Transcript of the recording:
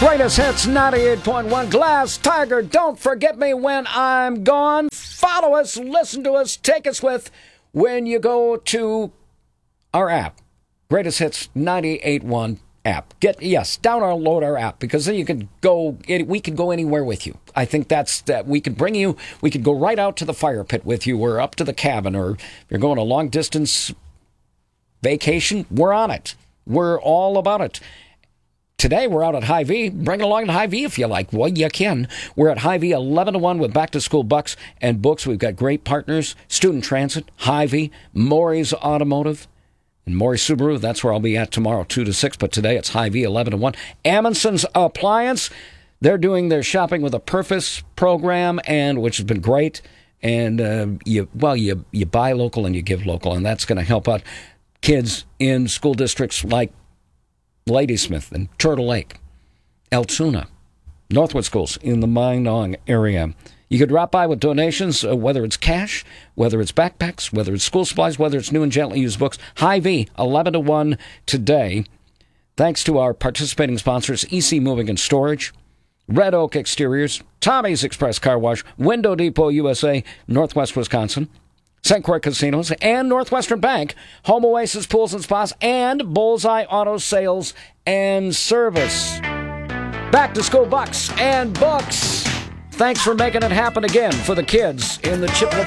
Greatest Hits 98.1 Glass Tiger. Don't forget me when I'm gone. Follow us, listen to us, take us with when you go to our app. Greatest Hits 98.1 app. Download our app because then you can go. We can go anywhere with you. I think that we can bring you. We could go right out to the fire pit with you, or up to the cabin, or if you're going a long distance vacation, we're on it. We're all about it. Today, we're out at Hy-Vee. Bring it along to Hy-Vee if you like. Well, you can. We're at Hy-Vee 11 to 1 with back-to-school bucks and books. We've got great partners. Student Transit, Hy-Vee, Maury's Automotive, and Maury Subaru. That's where I'll be at tomorrow, 2 to 6. But today, it's Hy-Vee 11 to 1. Amundsen's Appliance. They're doing their shopping with a purpose program, and which has been great. And you buy local and you give local, and that's going to help out kids in school districts like Ladysmith and Turtle Lake, Altoona, Northwood Schools in the Minong area. You could drop by with donations, whether it's cash, whether it's backpacks, whether it's school supplies, whether it's new and gently used books. Hy-Vee, 11 to 1 today. Thanks to our participating sponsors, EC Moving and Storage, Red Oak Exteriors, Tommy's Express Car Wash, Window Depot USA, Northwest Wisconsin, St. Croix Casinos, and Northwestern Bank, Home Oasis Pools and Spas, and Bullseye Auto Sales and Service. Back to school bucks and books. Thanks for making it happen again for the kids in the Chippewa